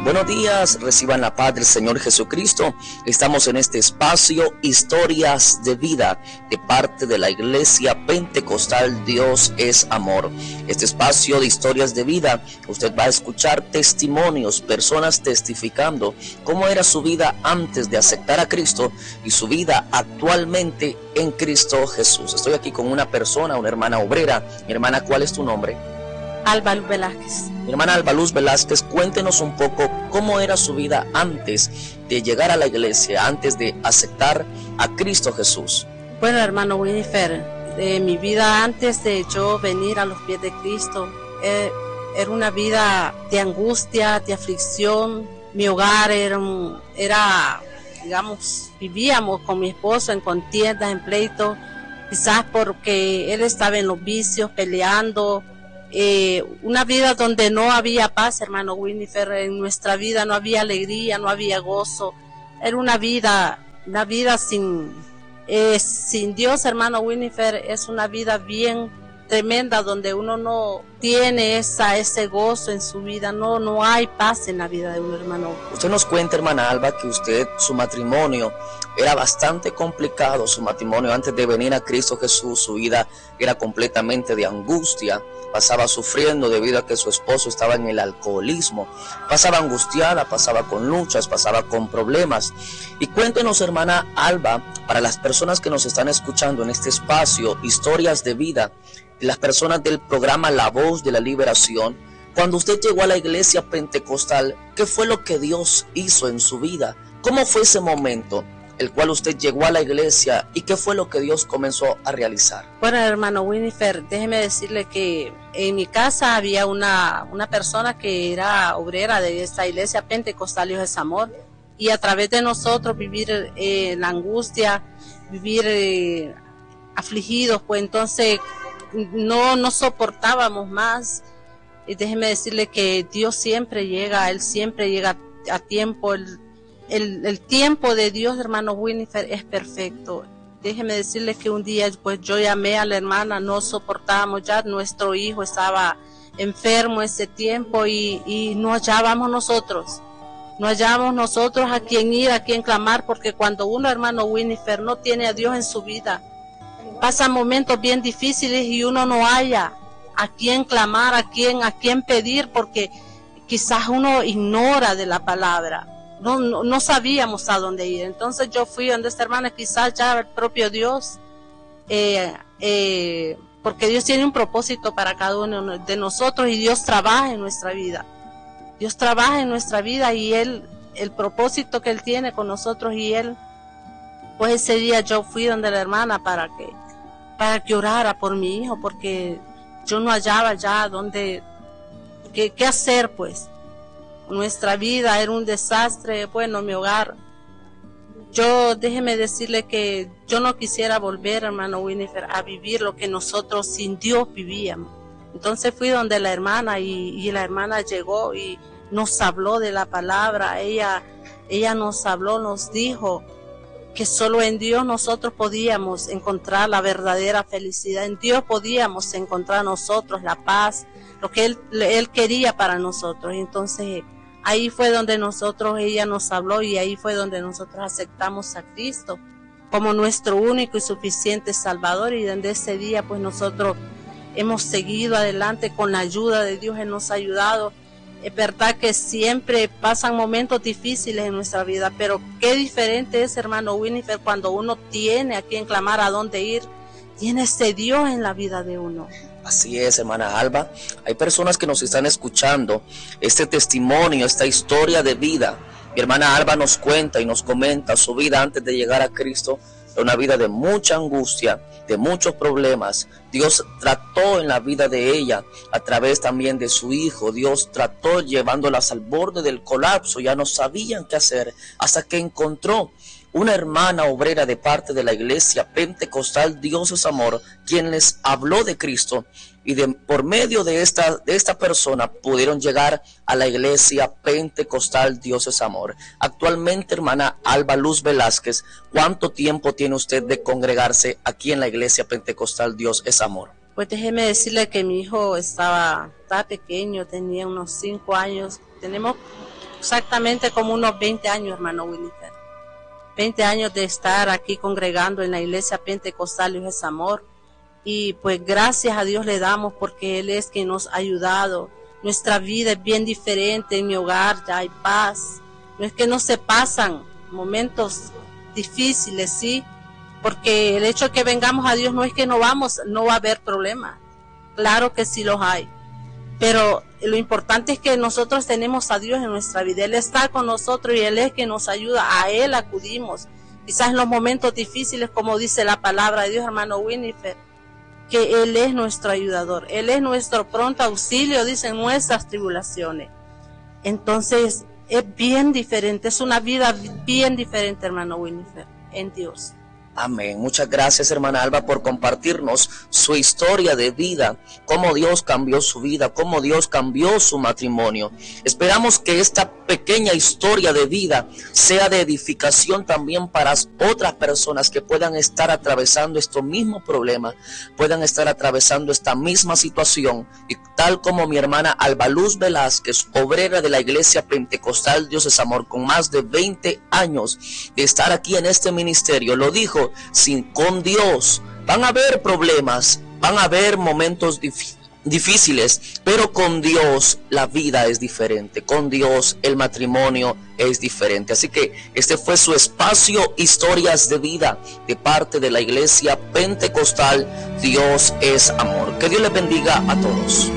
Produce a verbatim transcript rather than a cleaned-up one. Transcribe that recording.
Buenos días, reciban la paz del Señor Jesucristo. Estamos en este espacio, Historias de Vida, de parte de la Iglesia Pentecostal Dios es Amor. Este espacio de Historias de Vida, usted va a escuchar testimonios, personas testificando cómo era su vida antes de aceptar a Cristo y su vida actualmente en Cristo Jesús. Estoy aquí con una persona, una hermana obrera. Mi hermana, ¿cuál es tu nombre? Alba Luz Velázquez. Mi hermana Alba Luz Velázquez, cuéntenos un poco cómo era su vida antes de llegar a la iglesia, antes de aceptar a Cristo Jesús. Bueno, hermano Winifred, eh, mi vida antes de yo venir a los pies de Cristo eh, era una vida de angustia, de aflicción. Mi hogar era, un, era, digamos, vivíamos con mi esposo en contiendas, en pleitos, quizás porque él estaba en los vicios, peleando. Eh, una vida donde no había paz, hermano Winifred. En nuestra vida no había alegría, no había gozo. Era una vida, una vida sin, eh, sin Dios, hermano Winifred. Es una vida bien tremenda donde uno no tiene esa, ese gozo en su vida. No, no hay paz en la vida de un hermano. Usted nos cuenta, hermana Alba, que usted, su matrimonio era bastante complicado. Su matrimonio antes de venir a Cristo Jesús, su vida era completamente de angustia. Pasaba sufriendo debido a que su esposo estaba en el alcoholismo. Pasaba angustiada, pasaba con luchas, pasaba con problemas. Y cuéntenos, hermana Alba, para las personas que nos están escuchando en este espacio, Historias de Vida, las personas del programa La Voz de la Liberación, cuando usted llegó a la iglesia pentecostal, ¿qué fue lo que Dios hizo en su vida? ¿Cómo fue ese momento el cual usted llegó a la iglesia y qué fue lo que Dios comenzó a realizar? Bueno, hermano Winifred, déjeme decirle que en mi casa había una, una persona que era obrera de esta iglesia pentecostal Dios es Amor, y a través de nosotros vivir eh, la angustia, vivir eh, afligidos, pues entonces no, no soportábamos más. Y déjeme decirle que Dios siempre llega, Él siempre llega a tiempo. Él, El, el tiempo de Dios, hermano Winifred, es perfecto. Déjeme decirle que un día pues yo llamé a la hermana, no soportábamos ya, nuestro hijo estaba enfermo ese tiempo y, y no hallábamos nosotros, no hallábamos nosotros a quien ir, a quien clamar, porque cuando uno, hermano Winifred, no tiene a Dios en su vida, pasan momentos bien difíciles y uno no halla a quien clamar, a quien, a quien pedir, porque quizás uno ignora de la palabra. No, no, no sabíamos a dónde ir. Entonces yo fui donde esta hermana, quizás ya el propio Dios, eh, eh, porque Dios tiene un propósito para cada uno de nosotros y Dios trabaja en nuestra vida. Dios trabaja en nuestra vida y Él, el propósito que Él tiene con nosotros y Él, pues ese día yo fui donde la hermana para que, para que orara por mi hijo, porque yo no hallaba ya dónde, qué, qué hacer pues. Nuestra vida era un desastre, bueno, mi hogar. Yo, déjeme decirle que yo no quisiera volver, hermano Winifred, a vivir lo que nosotros sin Dios vivíamos. Entonces fui donde la hermana y, y la hermana llegó y nos habló de la palabra. Ella, ella nos habló, nos dijo que solo en Dios nosotros podíamos encontrar la verdadera felicidad. En Dios podíamos encontrar nosotros la paz, lo que Él, él quería para nosotros. Y entonces ahí fue donde nosotros, ella nos habló y ahí fue donde nosotros aceptamos a Cristo como nuestro único y suficiente Salvador, y desde ese día pues nosotros hemos seguido adelante con la ayuda de Dios. Él nos ha ayudado. Es verdad que siempre pasan momentos difíciles en nuestra vida, pero qué diferente es, hermano Winifred, cuando uno tiene a quien clamar, a dónde ir, tiene ese Dios en la vida de uno. Así es, hermana Alba. Hay personas que nos están escuchando este testimonio, esta historia de vida. Mi hermana Alba nos cuenta y nos comenta su vida antes de llegar a Cristo. Una vida de mucha angustia, de muchos problemas. Dios trató en la vida de ella a través también de su hijo. Dios trató llevándolas al borde del colapso. Ya no sabían qué hacer hasta que encontró una hermana obrera de parte de la iglesia pentecostal Dios es Amor, quien les habló de Cristo, y de, por medio de esta, de esta persona pudieron llegar a la iglesia pentecostal Dios es Amor. Actualmente, hermana Alba Luz Velázquez, ¿cuánto tiempo tiene usted de congregarse aquí en la iglesia pentecostal Dios es Amor? Pues déjeme decirle que mi hijo estaba, estaba pequeño, tenía unos cinco años. Tenemos exactamente como unos veinte años, hermano Winifred. veinte años de estar aquí congregando en la iglesia pentecostal Dios es Amor. Y pues gracias a Dios le damos porque Él es quien nos ha ayudado. Nuestra vida es bien diferente, en mi hogar ya hay paz. No es que no se pasan momentos difíciles, sí, porque el hecho de que vengamos a Dios no es que no vamos, no va a haber problemas. Claro que sí los hay. Pero lo importante es que nosotros tenemos a Dios en nuestra vida. Él está con nosotros y Él es quien nos ayuda. A Él acudimos. Quizás en los momentos difíciles, como dice la palabra de Dios, hermano Winifred, que Él es nuestro ayudador. Él es nuestro pronto auxilio, dicen nuestras tribulaciones. Entonces, es bien diferente. Es una vida bien diferente, hermano Winifred, en Dios. Amén. Muchas gracias, hermana Alba, por compartirnos su historia de vida, cómo Dios cambió su vida, cómo Dios cambió su matrimonio. Esperamos que esta pequeña historia de vida sea de edificación también para otras personas que puedan estar atravesando estos mismos problemas, puedan estar atravesando esta misma situación. Y tal como mi hermana Alba Luz Velázquez, obrera de la iglesia pentecostal Dios es Amor, con más de veinte años de estar aquí en este ministerio, lo dijo, sin con Dios van a haber problemas, van a haber momentos difíciles, difíciles, pero con Dios la vida es diferente, con Dios el matrimonio es diferente. Así que este fue su espacio Historias de Vida de parte de la iglesia pentecostal Dios es Amor. Que Dios les bendiga a todos.